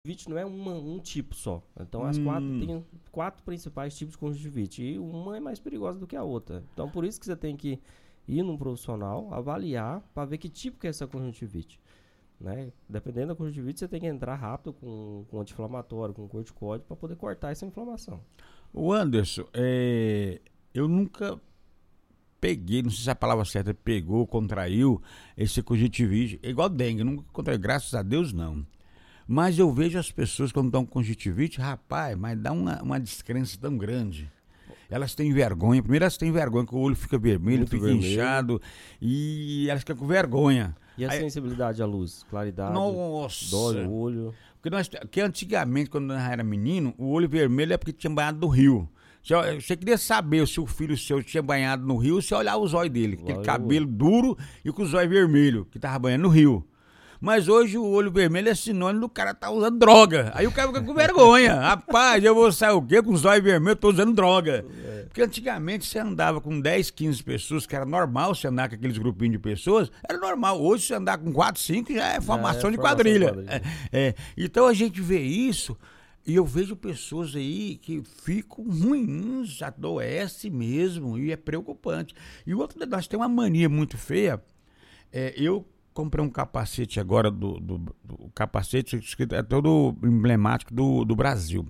conjuntivite não é um tipo só. Então, tem 4 principais tipos de conjuntivite. E uma é mais perigosa do que a outra. Então, por isso que você tem que ir num profissional, avaliar, para ver que tipo que é essa conjuntivite. Né? Dependendo da conjuntivite, você tem que entrar rápido com anti-inflamatório, com corticóide, para poder cortar essa inflamação. O Anderson, eu nunca peguei, não sei se a palavra certa é pegou, contraiu esse conjuntivite, igual dengue, nunca contraiu, graças a Deus não. Mas eu vejo as pessoas quando dão conjuntivite, rapaz, mas dá uma descrença tão grande. Elas têm vergonha, primeiro elas têm vergonha que o olho fica vermelho, Muito fica vermelho. Inchado, e elas ficam com vergonha. E a sensibilidade à luz? Claridade, Nossa! dói o olho. Porque antigamente, quando nós era menino, o olho vermelho é porque tinha banhado no rio. Você queria saber se o filho seu tinha banhado no rio, você olhava os olhos dele, aquele cabelo duro e com os olhos vermelhos, que tava banhando no rio. Mas hoje o olho vermelho é sinônimo do cara tá usando droga. Aí o cara fica com vergonha. Rapaz, eu vou sair o quê? Com os olhos vermelhos, tô usando droga. Porque antigamente você andava com 10, 15 pessoas, que era normal você andar com aqueles grupinhos de pessoas, era normal. Hoje você andar com 4, 5 já é formação de quadrilha. Então a gente vê isso e eu vejo pessoas aí que ficam ruins, adoecem mesmo e é preocupante. E o outro, nós temos uma mania muito feia. Eu comprei um capacete agora, do capacete escrito, é todo emblemático do Brasil.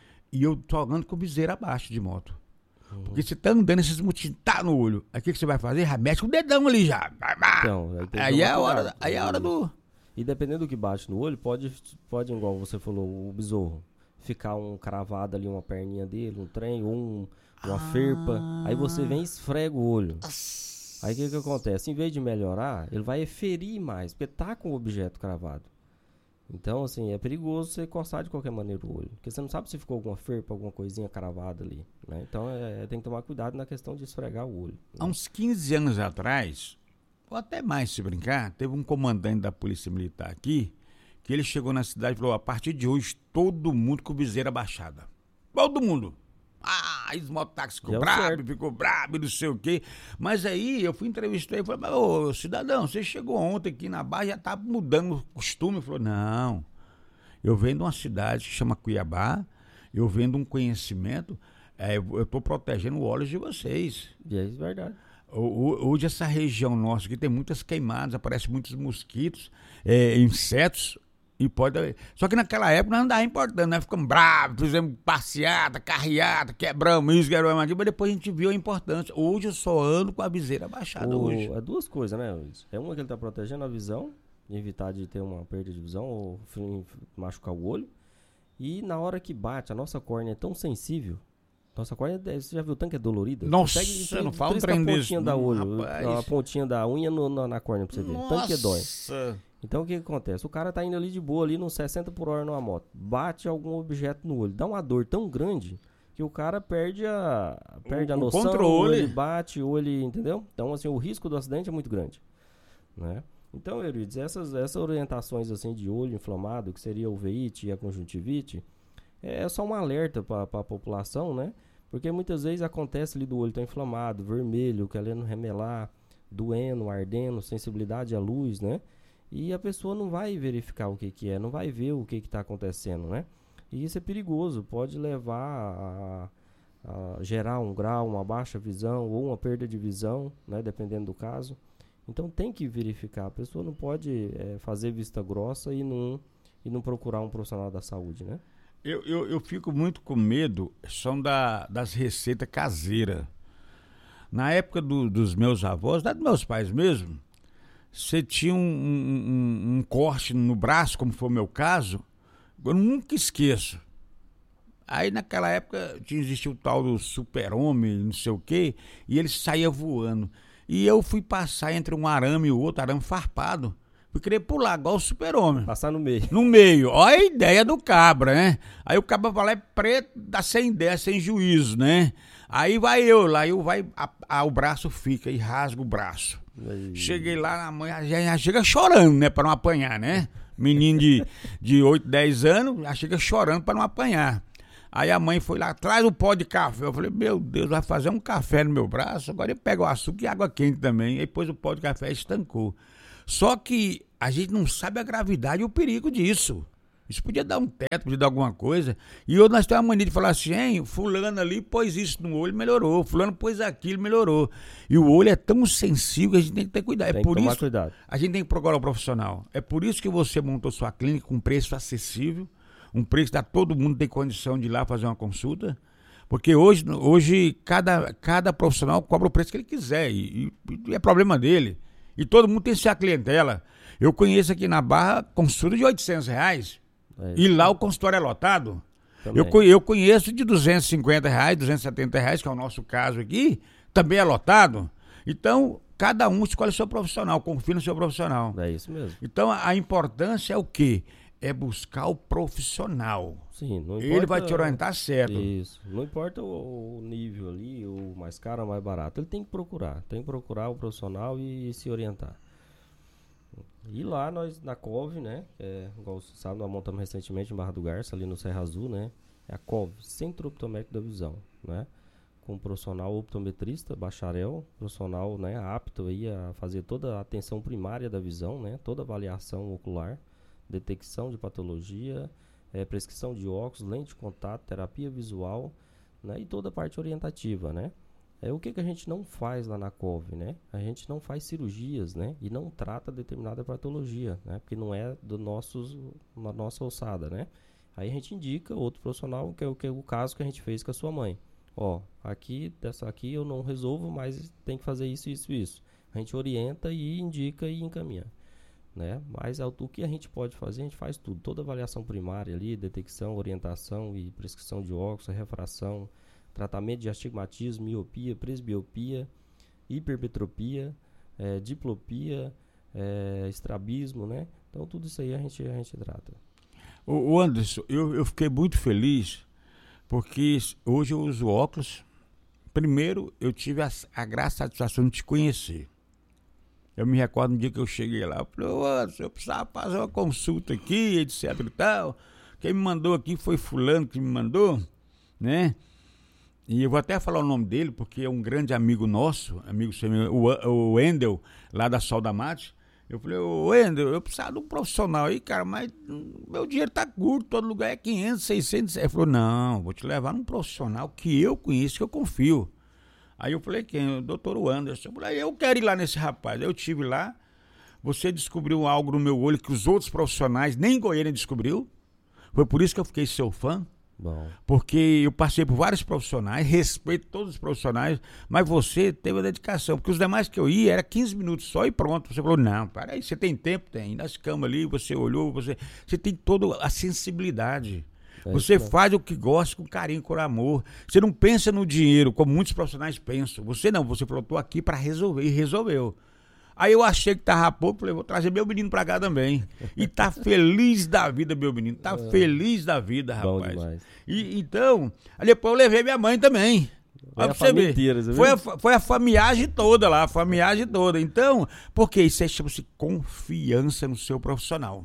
E eu tô andando com viseira abaixo de moto. Porque você tá andando, esses motinhos tá no olho. Aí o que você vai fazer? Mete com o dedão ali já. Então, Aí é a hora do... E dependendo do que bate no olho, pode, igual você falou, o besouro, ficar cravado ali, uma perninha dele, um trem, ou uma ferpa. Aí você vem e esfrega o olho. Aí o que acontece? Em vez de melhorar, ele vai ferir mais, porque tá com o objeto cravado. Então, assim, é perigoso você coçar de qualquer maneira o olho, porque você não sabe se ficou alguma ferpa, alguma coisinha cravada ali, né? Então, tem que tomar cuidado na questão de esfregar o olho. Né? Há uns 15 anos atrás, ou até mais se brincar, teve um comandante da Polícia Militar aqui, que ele chegou na cidade e falou, a partir de hoje, todo mundo com viseira baixada. Todo mundo. Aí os mototáxis ficou brabo, não sei o quê. Mas aí eu fui entrevistar ele e falei, ô cidadão, você chegou ontem aqui na Barra, já tá mudando o costume. Ele falou, não, eu venho de uma cidade que chama Cuiabá, eu venho de um conhecimento, eu tô protegendo os olhos de vocês. E é verdade. Hoje essa região nossa aqui tem muitas queimadas, aparecem muitos mosquitos, insetos. E pode... Só que naquela época não andava importando, nós ficamos bravos, fizemos passeata, carreata, quebramos isso, quebramos aquilo, mas depois a gente viu a importância. Hoje eu só ando com a viseira abaixada hoje. É duas coisas, né, Luiz? É uma que ele tá protegendo a visão, evitar de ter uma perda de visão ou machucar o olho. E na hora que bate, a nossa córnea é tão sensível. Nossa córnea, você já viu o tanque é dolorida? Nossa, você não fala um trem desse. A pontinha da olho, a pontinha da unha na córnea pra você ver. Nossa. Tanque dói. Então o que acontece? O cara tá indo ali de boa, ali nos 60 por hora numa moto. Bate algum objeto no olho. Dá uma dor tão grande que o cara perde a noção. Controle. Ele bate, ou ele, entendeu? Então, assim, o risco do acidente é muito grande. Né? Então, Eurides, essas orientações assim de olho inflamado, que seria o uveitis e a conjuntivite, é só um alerta para a população, né? Porque muitas vezes acontece ali do olho tá inflamado, vermelho, querendo remelar, doendo, ardendo, sensibilidade à luz, né? E a pessoa não vai verificar o que é, não vai ver o que está acontecendo, né? E isso é perigoso, pode levar a gerar um grau, uma baixa visão ou uma perda de visão, né? Dependendo do caso. Então tem que verificar, a pessoa não pode fazer vista grossa e não procurar um profissional da saúde, né? Eu fico muito com medo, são das receitas caseiras. Na época dos meus avós, dos meus pais mesmo, você tinha um corte no braço, como foi o meu caso, eu nunca esqueço. Aí naquela época existia o tal do super-homem, não sei o quê, e ele saía voando. E eu fui passar entre um arame e o outro, arame farpado. Eu queria pular, igual o super-homem. Passar no meio. No meio. Olha a ideia do cabra, né? Aí o cabra vai lá, é preto, dá sem ideia, sem juízo, né? Aí vai eu lá, o braço fica e rasga o braço. Aí. Cheguei lá, na mãe já chega chorando, né? Pra não apanhar, né? Menino de 8, 10 anos, já chega chorando pra não apanhar. Aí a mãe foi lá, traz o pó de café. Eu falei, meu Deus, vai fazer um café no meu braço? Agora ele pega o açúcar e água quente também. Aí pôs o pó de café e estancou. Só que a gente não sabe a gravidade e o perigo disso. Isso podia dar um teto, podia dar alguma coisa. E hoje nós temos a mania de falar assim, hein, fulano ali pôs isso no olho, melhorou. Fulano pôs aquilo, melhorou. E o olho é tão sensível que a gente tem que ter cuidado. Tem É por que tomar isso cuidado. a gente tem que procurar um profissional. É por isso que você montou sua clínica com preço acessível, um preço que todo mundo tem condição de ir lá fazer uma consulta. Porque hoje cada profissional cobra o preço que ele quiser e é problema dele. E todo mundo tem sua clientela. Eu conheço aqui na Barra consulta de R$800. E lá o consultório é lotado. Eu conheço de R$250, R$270, que é o nosso caso aqui, também é lotado. Então, cada um escolhe o seu profissional, confia no seu profissional. É isso mesmo. Então, a importância é o quê? É buscar o profissional. Sim, não importa, ele vai te orientar certo. Isso. Não importa o nível ali, o mais caro ou mais barato. Ele tem que procurar. Tem que procurar o profissional e se orientar. E lá nós, na COV, né? Igual você sabe, nós montamos recentemente em Barra do Garça, ali no Serra Azul, né? É a COV, Centro Optométrico da Visão, né? Com um profissional optometrista, bacharel, profissional, né, apto aí a fazer toda a atenção primária da visão, né? Toda a avaliação ocular, detecção de patologia, prescrição de óculos, lente de contato, terapia visual, né? E toda a parte orientativa, né? O que a gente não faz lá na COV, né? A gente não faz cirurgias, né? E não trata determinada patologia, né? Porque não é da nossa alçada, né? Aí a gente indica outro profissional, que é o caso que a gente fez com a sua mãe. Ó, dessa aqui eu não resolvo, mas tem que fazer isso, isso, isso. A gente orienta e indica e encaminha, né? Mas o que a gente pode fazer, a gente faz tudo. Toda avaliação primária ali, detecção, orientação e prescrição de óculos, refração, tratamento de astigmatismo, miopia, presbiopia, hipermetropia, diplopia, estrabismo, né? Então tudo isso aí a gente trata. O Anderson, eu fiquei muito feliz porque hoje eu uso óculos. Primeiro, eu tive a graça e a satisfação de te conhecer. Eu me recordo um dia que eu cheguei lá, eu falei, Anderson, eu precisava fazer uma consulta aqui, etc e tal. Quem me mandou aqui foi fulano que me mandou, né? E eu vou até falar o nome dele, porque é um grande amigo nosso, o Wendel, lá da Sol da Mate. Eu falei, Wendel, eu precisava de um profissional aí, cara, mas meu dinheiro tá curto, todo lugar é 500, 600. Ele falou, não, vou te levar num profissional que eu conheço, que eu confio. Aí eu falei, quem? O doutor Anderson. Eu falei, eu quero ir lá nesse rapaz. Eu tive lá, você descobriu algo no meu olho que os outros profissionais, nem em Goiânia descobriu. Foi por isso que eu fiquei seu fã. Bom. Porque eu passei por vários profissionais, respeito todos os profissionais, mas você teve a dedicação, porque os demais que eu ia era 15 minutos só e pronto. Você falou, não, para aí, você tem tempo? Tem. Nas camas ali, você olhou, você tem toda a sensibilidade. Você faz o que gosta com carinho, com amor. Você não pensa no dinheiro, como muitos profissionais pensam. Você não, você falou, estou aqui para resolver, e resolveu. Aí eu achei que tava pouco, falei, vou trazer meu menino pra cá também. E tá feliz da vida, meu menino. Tá feliz da vida, rapaz. Bom demais. E então, aí depois eu levei minha mãe também. Olha pra você ver. Inteira, você foi a famiagem toda lá, a famiagem toda. Então, porque isso chama-se confiança no seu profissional.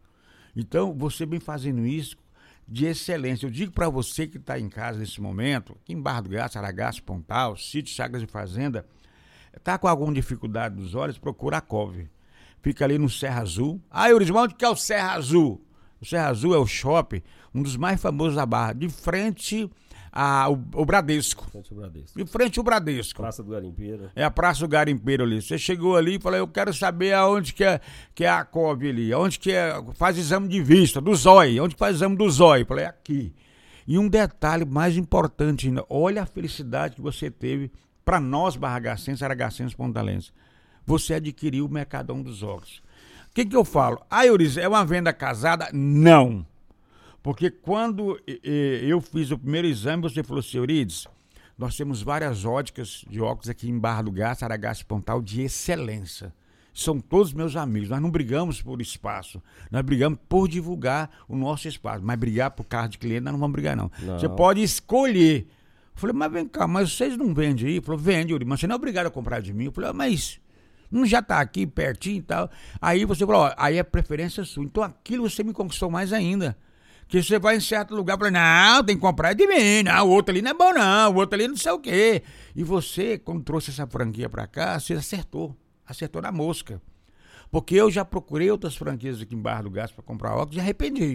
Então, você vem fazendo isso de excelência. Eu digo pra você que tá em casa nesse momento, aqui em Barra do Garça, Aragaço, Pontal, Sítio Chagas de Fazenda, tá com alguma dificuldade dos olhos, procura a COV. Fica ali no Serra Azul. Eurismar, onde que é o Serra Azul? O Serra Azul é o shopping, um dos mais famosos da Barra, de frente ao Bradesco. De frente ao Bradesco. Praça do Garimpeiro. É a Praça do Garimpeiro ali. Você chegou ali e falou, eu quero saber aonde que é a COV ali, aonde que faz exame de vista, do zóio, onde que faz exame do zóio. Eu falei, aqui. E um detalhe mais importante ainda, olha a felicidade que você teve para nós, barragacenses, aragacenses, pontalenses. Você adquiriu o Mercadão dos Óculos. O que eu falo? Euris, é uma venda casada? Não. Porque quando eu fiz o primeiro exame, você falou assim, Eurides, nós temos várias óticas de óculos aqui em Barra do Garça, Aragaço e Pontal de excelência. São todos meus amigos. Nós não brigamos por espaço. Nós brigamos por divulgar o nosso espaço. Mas brigar por carro de cliente, nós não vamos brigar, não. Você pode escolher. Eu falei, mas vem cá, mas vocês não vendem aí? Ele falou, vende, Yuri, mas você não é obrigado a comprar de mim. Eu falei, mas não já tá aqui pertinho e tal. Aí você falou, aí é preferência sua. Então aquilo você me conquistou mais ainda. Que você vai em certo lugar e fala, não, tem que comprar de mim, não, o outro ali não é bom não, o outro ali não sei o quê. E você, quando trouxe essa franquia pra cá, você acertou na mosca. Porque eu já procurei outras franquias aqui em Barra do Garça pra comprar óculos e arrependi.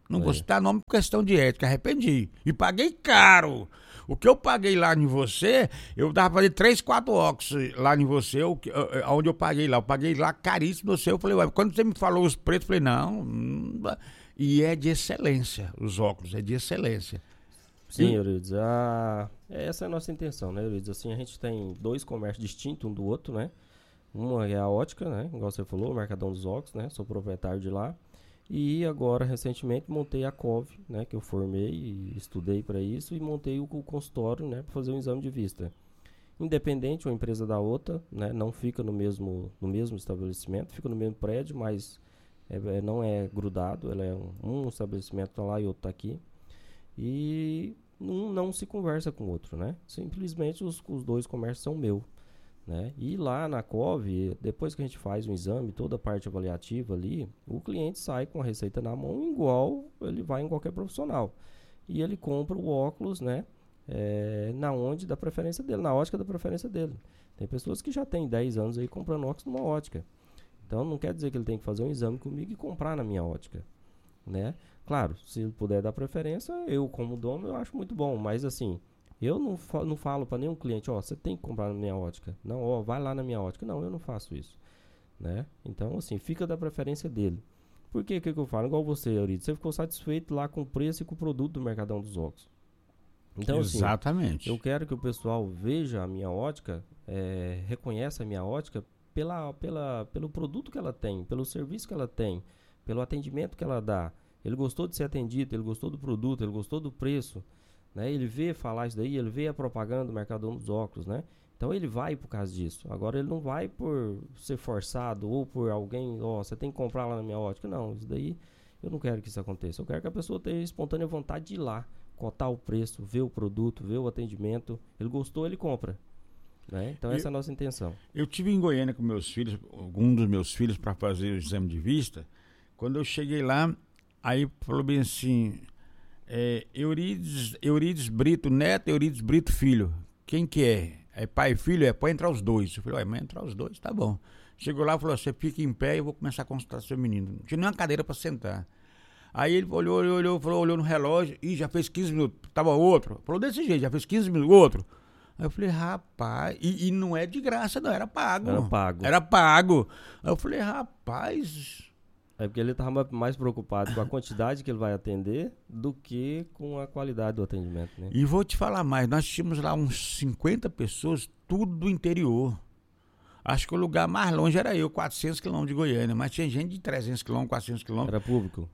Não vou citar nome por questão de ética, arrependi. E paguei caro. O que eu paguei lá em você, eu dava pra fazer 3, 4 óculos lá em você, onde eu paguei lá. Eu paguei lá caríssimo no seu. Eu falei, ué, quando você me falou os preços, eu falei, não. E é de excelência, os óculos, é de excelência. Sim, Eurides, essa é a nossa intenção, né, Eurides? Assim, a gente tem 2 comércios distintos um do outro, né? Uma é a ótica, né? Igual você falou, o Mercadão dos Óculos, né? Sou proprietário de lá. E agora, recentemente, montei a COV, né? Que eu formei e estudei para isso. E montei o consultório, né? Para fazer um exame de vista. Independente uma empresa da outra, né? Não fica no mesmo estabelecimento. Fica no mesmo prédio, mas não é grudado. Ela é um estabelecimento tá lá e outro tá aqui. E não se conversa com o outro, né? Simplesmente os 2 comércios são meu. Né? E lá na COV, depois que a gente faz um exame, toda a parte avaliativa ali, o cliente sai com a receita na mão igual ele vai em qualquer profissional. E ele compra o óculos, né? Da preferência dele, na ótica da preferência dele. Tem pessoas que já têm 10 anos aí comprando óculos numa ótica. Então não quer dizer que ele tem que fazer um exame comigo e comprar na minha ótica. Né? Claro, se ele puder dar preferência, eu como dono eu acho muito bom, mas assim... Eu não falo para nenhum cliente, você tem que comprar na minha ótica. Não, vai lá na minha ótica. Não, eu não faço isso. Né? Então, assim, fica da preferência dele. Por que eu falo? Igual você, Euridice. Você ficou satisfeito lá com o preço e com o produto do Mercadão dos Óculos. Então, exatamente. Assim, eu quero que o pessoal veja a minha ótica, reconheça a minha ótica pelo produto que ela tem, pelo serviço que ela tem, pelo atendimento que ela dá. Ele gostou de ser atendido, ele gostou do produto, ele gostou do preço. Né? Ele vê falar isso daí, ele vê a propaganda do Mercadão dos Óculos, né? Então ele vai por causa disso. Agora ele não vai por ser forçado ou por alguém, você tem que comprar lá na minha ótica. Não, isso daí eu não quero que isso aconteça. Eu quero que a pessoa tenha espontânea vontade de ir lá, cotar o preço, ver o produto, ver o atendimento. Ele gostou, ele compra. Né? Então essa é a nossa intenção. Eu tive em Goiânia com meus filhos, algum dos meus filhos, para fazer o exame de vista. Quando eu cheguei lá, aí falou bem assim... Euridice Brito Neto, Euridice Brito Filho. Quem que é? É pai e filho? Pode entrar os 2. Eu falei, mas entrar os 2, tá bom. Chegou lá e falou, você fica em pé e eu vou começar a consultar seu menino. Não tinha nem uma cadeira para sentar. Aí ele olhou no relógio e já fez 15 minutos. Tava outro. Falou desse jeito, já fez 15 minutos, outro. Aí eu falei, rapaz, e não é de graça não, era pago. Era pago. Aí eu falei, rapaz... É porque ele estava mais preocupado com a quantidade que ele vai atender do que com a qualidade do atendimento, né? E vou te falar mais, nós tínhamos lá uns 50 pessoas, tudo do interior. Acho que o lugar mais longe era 400 quilômetros de Goiânia, mas tinha gente de 300 quilômetros, 400 quilômetros. Era público?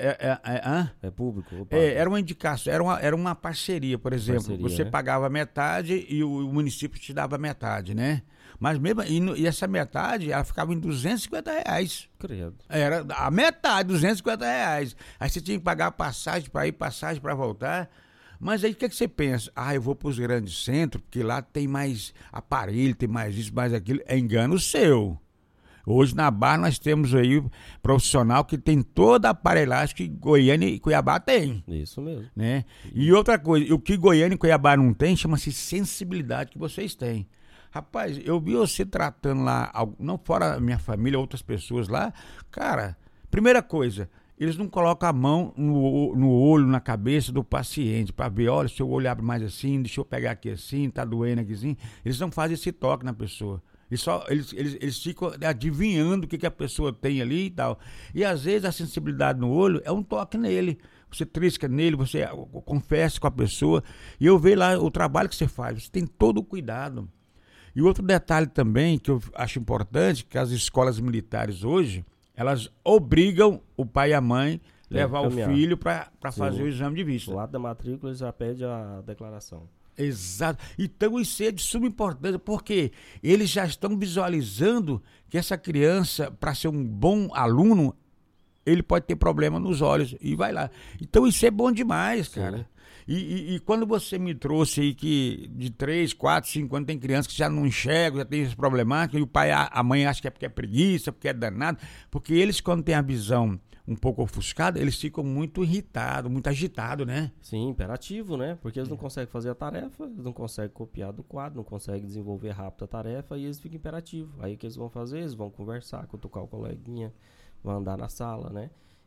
É público? Era uma indicação, era uma parceria, por exemplo. Você pagava metade e o município te dava metade, né? Mas mesmo, e essa metade, ela ficava em R$250. Credo. Era a metade, R$250. Aí você tinha que pagar passagem para ir, passagem para voltar. Mas aí o que você pensa? Eu vou para os grandes centros, porque lá tem mais aparelho, tem mais isso, mais aquilo. É engano seu. Hoje na Barra nós temos aí profissional que tem toda a aparelhagem que Goiânia e Cuiabá tem. Isso mesmo. Né? E outra coisa, o que Goiânia e Cuiabá não tem, chama-se sensibilidade que vocês têm. Rapaz, eu vi você tratando lá, não fora a minha família, outras pessoas lá. Cara, primeira coisa, eles não colocam a mão no olho, na cabeça do paciente para ver, olha, se o olho abre mais assim, deixa eu pegar aqui assim, tá doendo aqui assim. Eles não fazem esse toque na pessoa. Eles ficam adivinhando o que a pessoa tem ali e tal. E às vezes a sensibilidade no olho é um toque nele. Você trisca nele, você conversa com a pessoa. E eu vejo lá o trabalho que você faz, você tem todo o cuidado. E outro detalhe também que eu acho importante, que as escolas militares hoje, elas obrigam o pai e a mãe a levar o filho para fazer o exame de vista. O lado da matrícula já pede a declaração. Exato. Então isso é de suma importância, porque eles já estão visualizando que essa criança, para ser um bom aluno, ele pode ter problema nos olhos e vai lá. Então isso é bom demais, cara. Sim. E quando você me trouxe aí que de 3, 4, 5 anos tem crianças que já não enxergam, já tem esse problemática, e o pai, a mãe acha que é porque é preguiça, porque é danado, porque eles quando têm a visão um pouco ofuscada, eles ficam muito irritados, muito agitados, né? Sim, imperativo, né? Porque eles não conseguem fazer a tarefa, eles não conseguem copiar do quadro, não conseguem desenvolver rápido a tarefa e eles ficam imperativos. Aí o que eles vão fazer? Eles vão conversar, cutucar o coleguinha, vão andar na sala, né?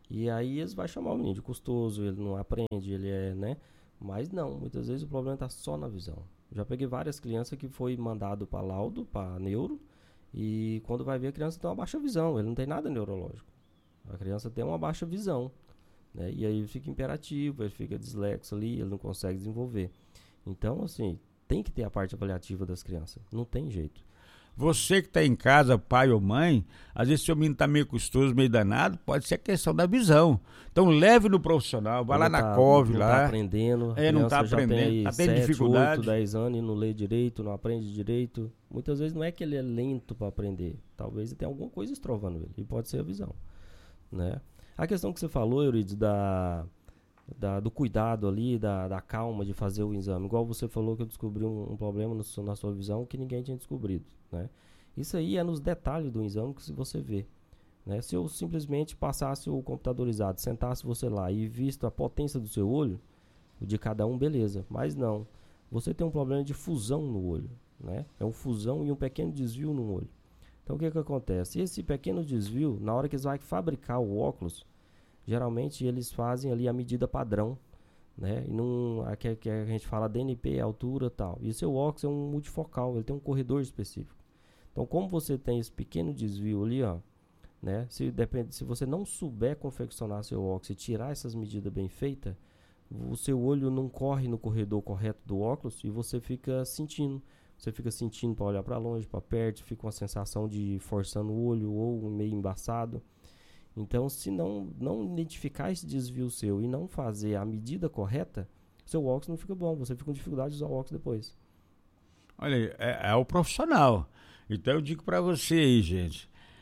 E aí eles vão chamar o menino de custoso, ele não aprende, ele é, né? Mas não, muitas vezes o problema está só na visão. Já peguei várias crianças que foi mandado para laudo, para neuro, e quando vai ver a criança tem uma baixa visão, ele não tem nada neurológico. A criança tem uma baixa visão, né? E aí ele fica imperativo, ele fica dislexo ali, ele não consegue desenvolver. Então, assim, tem que ter a parte avaliativa das crianças, não tem jeito. Você que está em casa, pai ou mãe, às vezes seu menino está meio custoso, meio danado, pode ser a questão da visão. Então leve no profissional, vai lá na COV não lá. Não está aprendendo. Não está aprendendo, tem 7, dificuldade. 8, 10 anos e não lê direito, não aprende direito. Muitas vezes não é que ele é lento para aprender, talvez ele tenha alguma coisa estrovando ele, e pode ser a visão, né? A questão que você falou, Eurides, do cuidado ali, da calma de fazer o exame. Igual você falou que eu descobri um problema na sua visão que ninguém tinha descobrido, né? Isso aí é nos detalhes do exame que você vê, né? Se eu simplesmente passasse o computadorizado, sentasse você lá e visto a potência do seu olho, o de cada um, beleza. Mas não, você tem um problema de fusão no olho, né? É uma fusão e um pequeno desvio no olho. Então o que acontece? Esse pequeno desvio, na hora que eles vão fabricar o óculos, geralmente eles fazem ali a medida padrão, né? E não, aqui a gente fala DNP, altura e tal. E o seu óculos é um multifocal, ele tem um corredor específico. Então, como você tem esse pequeno desvio ali, ó, né? Se você não souber confeccionar seu óculos e tirar essas medidas bem feitas, o seu olho não corre no corredor correto do óculos e você fica sentindo. Você fica sentindo para olhar para longe, para perto, fica uma sensação de forçando o olho ou meio embaçado. Então, se não identificar esse desvio seu e não fazer a medida correta, seu óculos não fica bom. Você fica com dificuldade de usar o óculos depois. Olha aí, é o profissional. Então, eu digo para você aí, gente.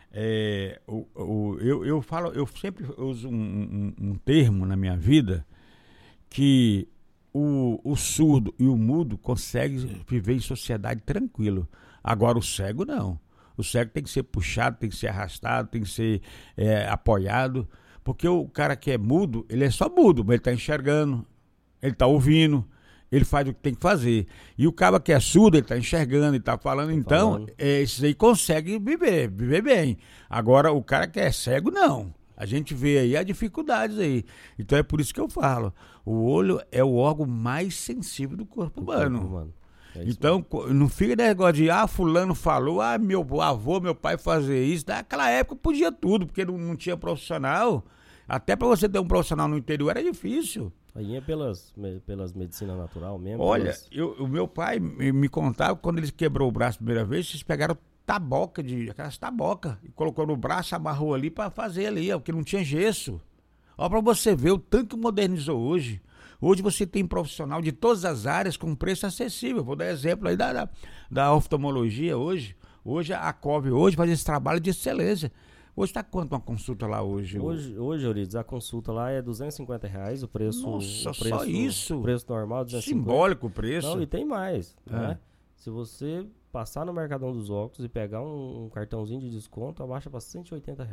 Eu sempre uso um termo na minha vida que o surdo e o mudo conseguem viver em sociedade tranquilo. Agora, o cego não. O cego tem que ser puxado, tem que ser arrastado, tem que ser apoiado. Porque o cara que é mudo, ele é só mudo, mas ele está enxergando, ele está ouvindo, ele faz o que tem que fazer. E o cara que é surdo, ele está enxergando, ele está falando. Então, esses aí conseguem viver bem. Agora, o cara que é cego, não. A gente vê aí as dificuldades aí. Então, é por isso que eu falo. O olho é o órgão mais sensível do corpo humano. Então, não fica negócio de, fulano falou, meu avô, meu pai fazer isso. Naquela época podia tudo, porque não tinha profissional. Até para você ter um profissional no interior era difícil. Aí é pelas medicinas natural mesmo? Olha, o meu pai me contava que quando ele quebrou o braço a primeira vez, eles pegaram aquelas tabocas, e colocou no braço, amarrou ali para fazer ali, porque não tinha gesso. Olha para você ver o tanto que modernizou hoje. Hoje você tem profissional de todas as áreas com preço acessível. Vou dar exemplo aí da oftalmologia hoje. Hoje a COV faz esse trabalho de excelência. Hoje está quanto uma consulta lá hoje? Hoje, Eurides, a consulta lá é R$250, o preço. Nossa, só isso? O preço normal, R$250. Simbólico o preço. Não, e tem mais, né? Se você passar no Mercadão dos Óculos e pegar um cartãozinho de desconto, abaixa para R$180.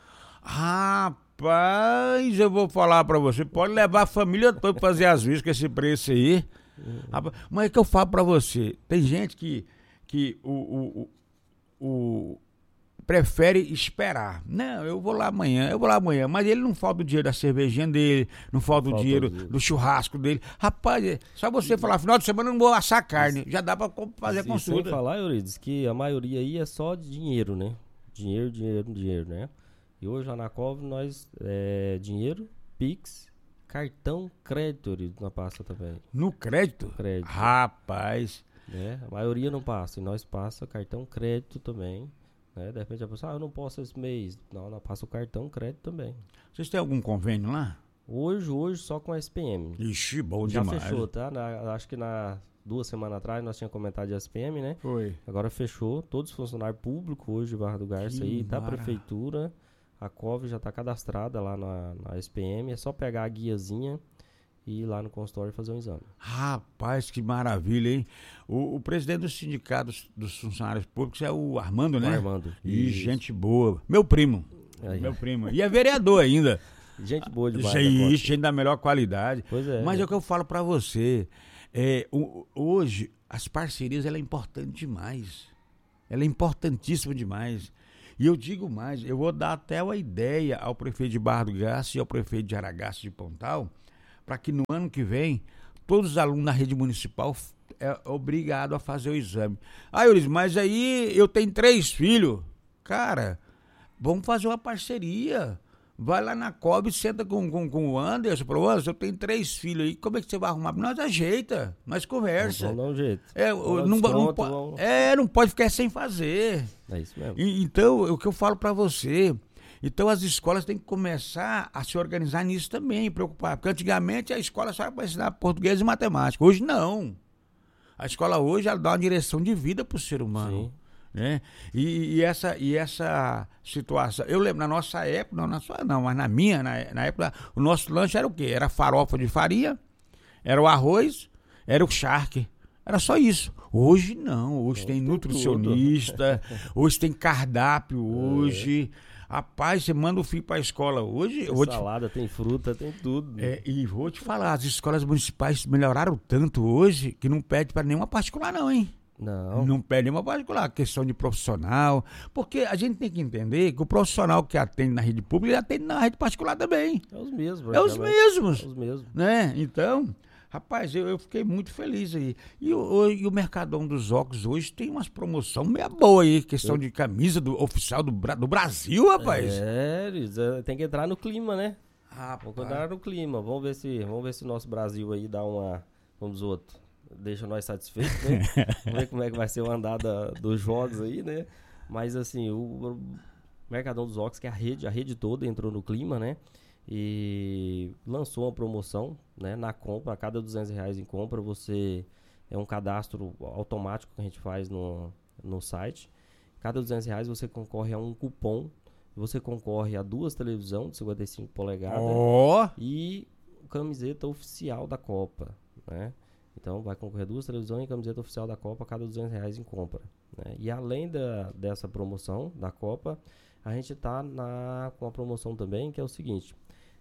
Rapaz, eu vou falar pra você, pode levar a família toda pra fazer as vistas com esse preço aí. Mas é que eu falo pra você, tem gente que prefere esperar. Não, eu vou lá amanhã, mas ele não falta o dinheiro da cervejinha dele, não falta o dinheiro do churrasco dele. Rapaz, só você falar, final de semana eu não vou assar carne, já dá pra fazer a consulta. Sem falar, Eurides, que a maioria aí é só dinheiro, né? Dinheiro, né? E hoje lá na COV nós, dinheiro, Pix, cartão, crédito, na passa também. No crédito? Crédito. Rapaz. A maioria não passa, e nós passa cartão, crédito também. Né? De repente a pessoa, eu não posso esse mês. Não passa o cartão, crédito também. Vocês têm algum convênio lá? Hoje só com a SPM. Ixi, bom já demais. Já fechou, tá? Acho que 2 semanas atrás nós tínhamos comentado de SPM, né? Foi. Agora fechou, todos os funcionários públicos hoje de Barra do Garça aí, da prefeitura. A COV já está cadastrada lá na SPM, é só pegar a guiazinha e ir lá no consultório fazer um exame. Rapaz, que maravilha, hein? O presidente do sindicato dos funcionários públicos é o Armando, né? Armando. E gente boa. Meu primo. Meu primo. E é vereador ainda. Gente boa demais. Gente da melhor qualidade. Pois é. Mas é o que eu falo pra você. Hoje, as parcerias, ela é importante demais. Ela é importantíssima demais. E eu digo mais, eu vou dar até uma ideia ao prefeito de Barra do Garça e ao prefeito de Aragaço de Pontal, para que no ano que vem, todos os alunos da rede municipal é obrigado a fazer o exame. Ulisses, mas aí eu tenho 3 filhos. Cara, vamos fazer uma parceria. Vai lá na COB e senta com o Anderson. Falou, Anderson, eu tenho 3 filhos aí, como é que você vai arrumar? Nós ajeita, nós conversa. Vamos dar um jeito. Não pode ficar sem fazer. É isso mesmo. Então, o que eu falo para você, então as escolas têm que começar a se organizar nisso também, preocupar. Porque antigamente a escola só era para ensinar português e matemática. Hoje não. A escola hoje ela dá uma direção de vida para o ser humano. Sim. Né? E essa situação, eu lembro na nossa época, mas na minha, na época, o nosso lanche era o quê? Era farofa de farinha, era o arroz, era o charque, era só isso. Hoje não, hoje tem nutricionista, hoje tem cardápio, hoje... Rapaz, você manda o filho para a escola hoje... Tem salada, tem fruta, tem tudo. Né? E vou te falar, as escolas municipais melhoraram tanto hoje que não pede para nenhuma particular não, hein? Não pede nenhuma particular, questão de profissional, porque a gente tem que entender que o profissional que atende na rede pública, ele atende na rede particular também. É os mesmos. É os mesmos. É os mesmos. Né? Então, rapaz, eu fiquei muito feliz aí. E o Mercadão dos Óculos hoje tem umas promoções meia boa aí, questão de camisa oficial do Brasil, rapaz. Tem que entrar no clima, né? Rapaz. Vamos entrar no clima, vamos ver se o nosso Brasil aí dá uma, vamos outros. Deixa nós satisfeitos, né? Vamos ver como é que vai ser o andar dos jogos aí, né? Mas assim, o Mercadão dos Óculos, que é a rede toda entrou no clima, né? E lançou uma promoção, né? Na compra, a cada R$200 em compra, é um cadastro automático que a gente faz no site. Cada R$200 você concorre a um cupom, você concorre a 2 televisões de 55 polegadas e camiseta oficial da Copa, né? Então vai concorrer 2 televisões e camiseta oficial da Copa a cada R$200 em compra. Né? E além dessa promoção da Copa, a gente está com uma promoção também que é o seguinte: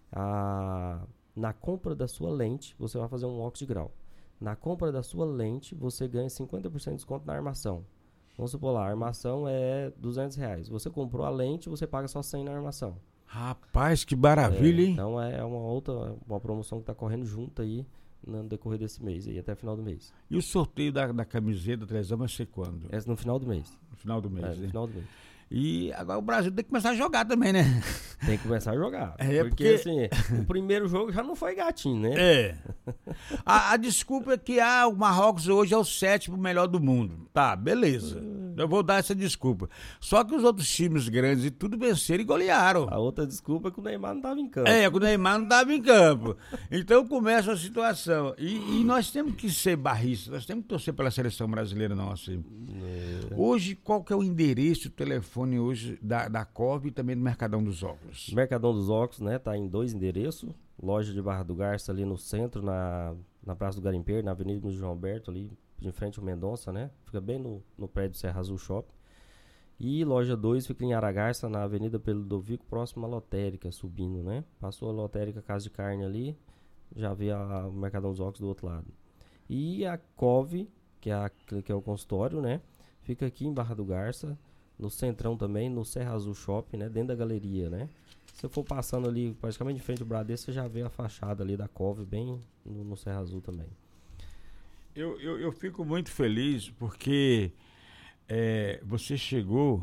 na compra da sua lente, você vai fazer um óculos de grau. Na compra da sua lente, você ganha 50% de desconto na armação. Vamos supor lá, a armação é R$200. Você comprou a lente, você paga só 100 na armação. Rapaz, que maravilha, hein? Então é uma promoção que está correndo junto aí no decorrer desse mês, aí, até o final do mês. E o sorteio da camiseta da televisão vai ser quando? É no final do mês. No final do mês, né? No final do mês. E agora o Brasil tem que começar a jogar também, né? Tem que começar a jogar. Porque assim, o primeiro jogo já não foi gatinho, né? A desculpa é que o Marrocos hoje é o 7º melhor do mundo. Tá, beleza. Eu vou dar essa desculpa. Só que os outros times grandes e tudo venceram e golearam. A outra desculpa é que o Neymar não estava em campo. Que o Neymar não estava em campo. Então começa a situação. E nós temos que ser barristas, nós temos que torcer pela seleção brasileira nossa. Hoje, qual que é o endereço, o telefone hoje da COB e também do Mercadão dos Óculos? Mercadão dos Óculos, né? Tá em 2 endereços. Loja de Barra do Garça ali no centro, na Praça do Garimpeiro, na Avenida do João Alberto, ali de frente ao Mendonça, né? Fica bem no prédio Serra Azul Shopping. E loja 2 fica em Aragarça, na Avenida Pedro Ludovico, próximo à lotérica, subindo, né? Passou a lotérica Casa de Carne ali, já vê o Mercadão dos Óculos do outro lado. E a COV, que é o consultório, né? Fica aqui em Barra do Garça, no centrão também, no Serra Azul Shopping, né? Dentro da galeria, né? Se eu for passando ali, praticamente de frente ao Bradesco, você já vê a fachada ali da COV, bem no Serra Azul também. Eu fico muito feliz porque você chegou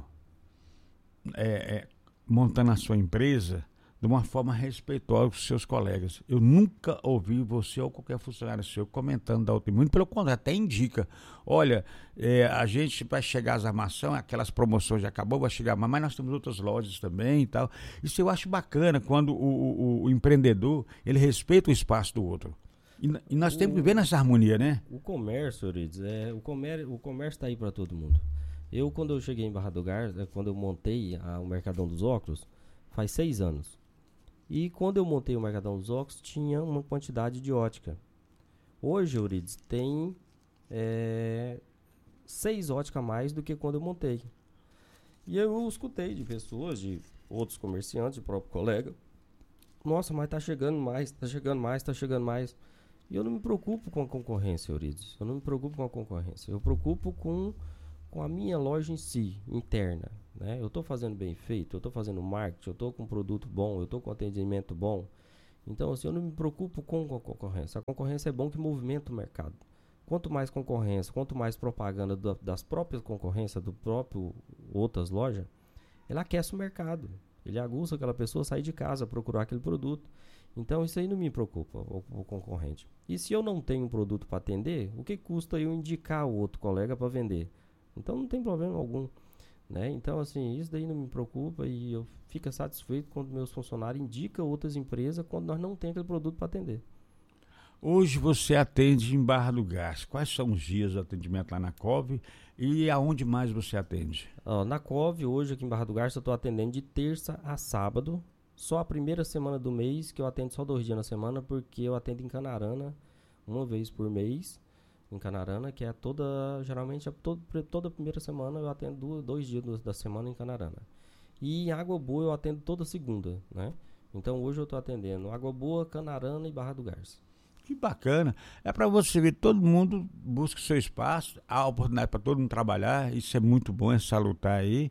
montando a sua empresa de uma forma respeitosa com os seus colegas. Eu nunca ouvi você ou qualquer funcionário seu comentando da outra. Muito pelo contrário, até indica. Olha, a gente vai chegar às armações, aquelas promoções já acabou, vai chegar mais, mas nós temos outras lojas também e tal. Isso eu acho bacana quando o empreendedor, ele respeita o espaço do outro. E nós temos que viver nessa harmonia, né? O comércio, Eurides, o comércio está aí para todo mundo. Quando eu cheguei em Barra do Garça, quando eu montei o Mercadão dos Óculos, faz 6 anos. E quando eu montei o Mercadão dos Óculos, tinha uma quantidade de ótica. Hoje, Eurides, tem 6 óticas a mais do que quando eu montei. E eu escutei de pessoas, de outros comerciantes, de próprio colega. Nossa, mas tá chegando mais, tá chegando mais, tá chegando mais. E eu não me preocupo com a concorrência, Eurides. Eu não me preocupo com a concorrência. Eu me preocupo com a minha loja em si, interna. né? Eu estou fazendo bem feito, eu estou fazendo marketing, eu estou com um produto bom, eu estou com atendimento bom. Então, assim, eu não me preocupo com a concorrência. A concorrência é bom que movimenta o mercado. Quanto mais concorrência, quanto mais propaganda das próprias concorrências, do próprio outras lojas, ele aquece o mercado. Ele aguça aquela pessoa a sair de casa, procurar aquele produto. Então, isso aí não me preocupa, o concorrente. E se eu não tenho um produto para atender, o que custa eu indicar o outro colega para vender? Então, não tem problema algum. Né? Então, assim, isso daí não me preocupa e eu fico satisfeito quando meus funcionários indicam outras empresas quando nós não temos aquele produto para atender. Hoje você atende em Barra do Garça. Quais são os dias de atendimento lá na COV e aonde mais você atende? Na COV, hoje aqui em Barra do Garça, eu estou atendendo de terça a sábado. Só a primeira semana do mês, que eu atendo só 2 dias na semana, porque eu atendo em Canarana, uma vez por mês, em Canarana, que é geralmente, toda primeira semana eu atendo 2 dias da semana em Canarana. E em Água Boa eu atendo toda segunda, né? Então hoje eu estou atendendo Água Boa, Canarana e Barra do Garça. Que bacana. É para você ver, todo mundo busca o seu espaço, há oportunidade para todo mundo trabalhar, isso é muito bom, é salutar aí.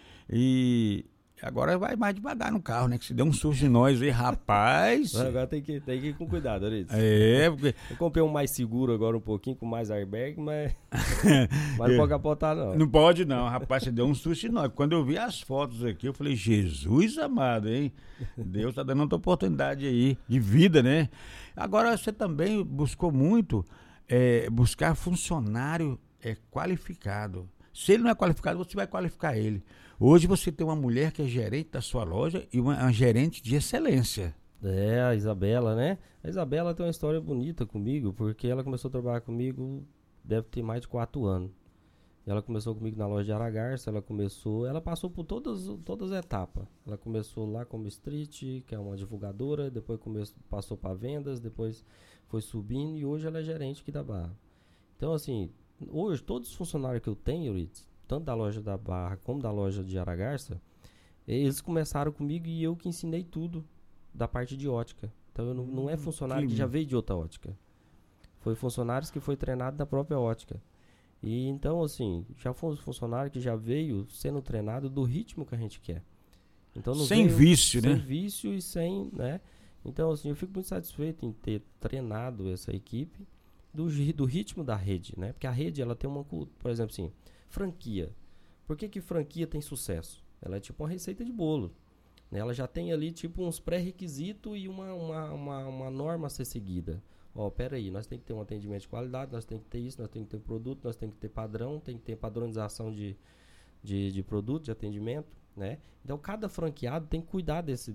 E agora vai mais devagar no carro, né? Que se der um susto de nós aí, rapaz. Agora tem que ir com cuidado, Arides. Porque... Eu comprei um mais seguro agora um pouquinho, com mais airbag, mas não pode capotar, não. Não pode não, rapaz, você deu um susto de nós. Quando eu vi as fotos aqui, eu falei, Jesus amado, hein? Deus tá dando outra oportunidade aí, de vida, né? Agora, você também buscou muito buscar funcionário qualificado. Se ele não é qualificado, você vai qualificar ele. Hoje você tem uma mulher que é gerente da sua loja e uma gerente de excelência. A Isabela, né? A Isabela tem uma história bonita comigo, porque ela começou a trabalhar comigo, deve ter mais de 4 anos. Ela começou comigo na loja de Aragarça, ela passou por todas as etapas. Ela começou lá como street, que é uma divulgadora, depois passou para vendas, depois foi subindo e hoje ela é gerente aqui da Barra. Então, assim, hoje todos os funcionários que eu tenho, Euridice, tanto da loja da Barra como da loja de Aragarça, eles começaram comigo e eu que ensinei tudo da parte de ótica. Então, não é funcionário que já veio de outra ótica. Foi funcionários que foi treinado da própria ótica. E então, assim, já foi um funcionário que já veio sendo treinado do ritmo que a gente quer. Então, não sem vício, né? Sem vício e sem, né? Então, assim, eu fico muito satisfeito em ter treinado essa equipe do ritmo da rede, né? Porque a rede, ela tem por exemplo, assim, franquia. Por que franquia tem sucesso? Ela é tipo uma receita de bolo, né? Ela já tem ali, tipo, uns pré-requisitos e uma norma a ser seguida. Peraí, nós temos que ter um atendimento de qualidade, nós temos que ter isso, nós temos que ter produto, nós temos que ter padrão, tem que ter padronização de produto, de atendimento, né? Então, cada franqueado tem que cuidar desse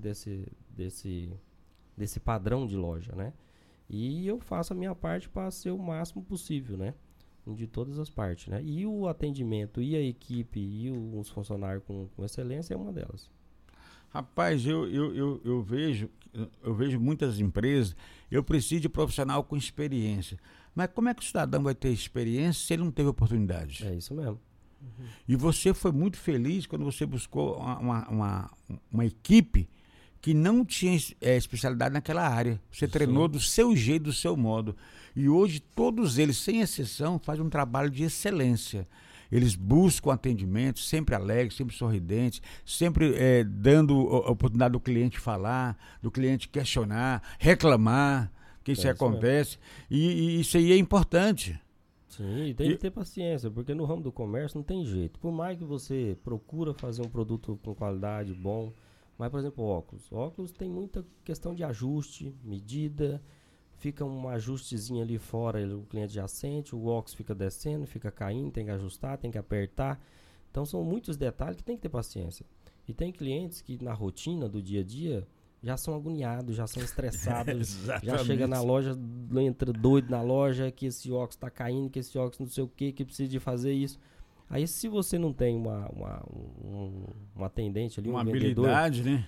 padrão de loja, né? E eu faço a minha parte para ser o máximo possível, né? De todas as partes, né? E o atendimento, e a equipe, e os funcionários com excelência é uma delas. Rapaz, eu vejo muitas empresas, eu preciso de profissional com experiência. Mas como é que o cidadão vai ter experiência se ele não teve oportunidade? É isso mesmo. E você foi muito feliz quando você buscou uma equipe que não tinha especialidade naquela área. Você treinou do seu jeito, do seu modo. E hoje todos eles, sem exceção, fazem um trabalho de excelência. Eles buscam atendimento, sempre alegres, sempre sorridentes, sempre dando a oportunidade do cliente falar, do cliente questionar, reclamar, que isso acontece. E isso aí é importante. Sim, tem que ter paciência, porque no ramo do comércio não tem jeito. Por mais que você procura fazer um produto com qualidade, bom, mas, por exemplo, óculos. Óculos tem muita questão de ajuste, medida, fica um ajustezinho ali fora, o cliente já sente, o óculos fica descendo, fica caindo, tem que ajustar, tem que apertar. Então, são muitos detalhes que tem que ter paciência. E tem clientes que, na rotina do dia a dia, já são agoniados, já são estressados, já chega na loja, entra doido na loja, que esse óculos está caindo, que esse óculos não sei o que precisa de fazer isso. Aí, se você não tem um atendente ali, uma um vendedor, habilidade, né?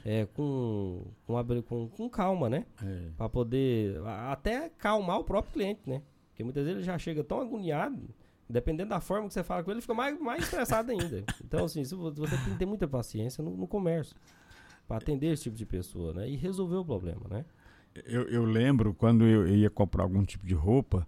Com calma, né? Para poder até calmar o próprio cliente, né? Porque muitas vezes ele já chega tão agoniado, dependendo da forma que você fala com ele, ele fica mais estressado ainda. Então, assim, você tem que ter muita paciência no comércio para atender esse tipo de pessoa, né? E resolver o problema, né? Eu lembro quando eu ia comprar algum tipo de roupa,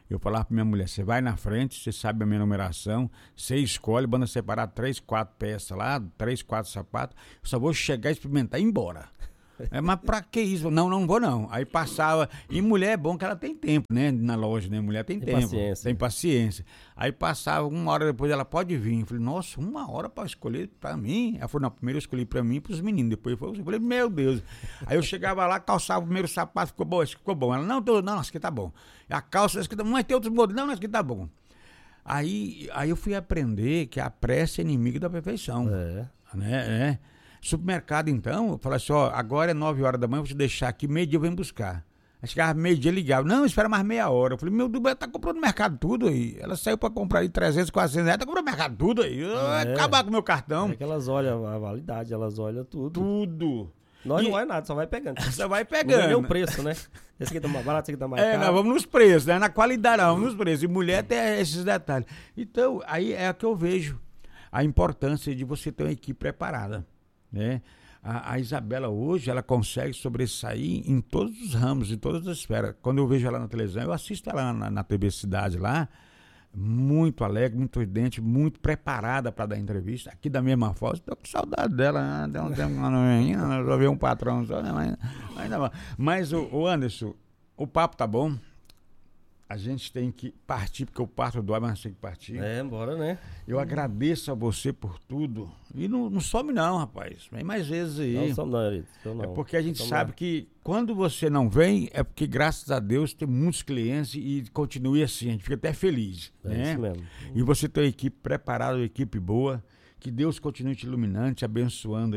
Eu falava pra minha mulher, você vai na frente, você sabe a minha numeração, você escolhe, manda separar 3, 4 peças lá, 3, 4 sapatos, eu só vou chegar, experimentar e ir embora. Mas pra que isso? Não vou não. Aí passava, e mulher é bom que ela tem tempo, né, na loja, né, mulher tem tempo, tem paciência. Aí passava, 1 hora depois ela pode vir. Eu falei, nossa, 1 hora pra escolher pra mim? Ela falou, não, primeiro eu escolhi pra mim e pros meninos, depois eu falei, meu Deus. Aí eu chegava lá, calçava o primeiro sapato, ficou bom, esse ficou bom. Ela, não, esse aqui tá bom. A calça, esse aqui tá bom, mas tem outros modelos, não, esse aqui tá bom. Aí eu fui aprender que a pressa é inimiga da perfeição. Né? Supermercado, então, eu falei assim, ó, agora é 9 horas da manhã, eu vou te deixar aqui, meio-dia eu venho buscar. Aí chegava meio-dia, ligava, não, espera mais meia hora. Eu falei, meu Deus, ela tá comprando no mercado tudo aí. Ela saiu pra comprar aí 300, 400 reais, tá comprando no mercado tudo aí. Acabar com o meu cartão. É que elas olham a validade, elas olham tudo. Tudo. Nós não olha nada, só vai pegando. Só vai pegando. Não é o preço, né? Esse aqui tá mais barato, esse aqui tá mais caro. Nós vamos nos preços, né? Na qualidade, não, vamos nos preços. E mulher tem esses detalhes. Então, aí é que eu vejo a importância de você ter uma equipe preparada, né? A Isabela hoje, ela consegue sobressair em todos os ramos, em todas as esferas. Quando eu vejo ela na televisão, eu assisto ela na TV Cidade lá, muito alegre, muito sorridente, muito preparada para dar entrevista. Aqui da mesma forma, estou com saudade dela, né? Tem um tempo que ela não vem, eu vi um patrão só, né? Mas o Anderson, o papo tá bom. A gente tem que partir, porque eu parto do ar, mas tem que partir. Bora, né? Eu agradeço a você por tudo. E não some não, rapaz. Vem mais vezes aí. Não some não, Arito. É porque a gente sabe que quando você não vem, é porque, graças a Deus, tem muitos clientes e continue assim. A gente fica até feliz. Né? Isso mesmo. E você tem uma equipe preparada, uma equipe boa. Que Deus continue te iluminando, te abençoando.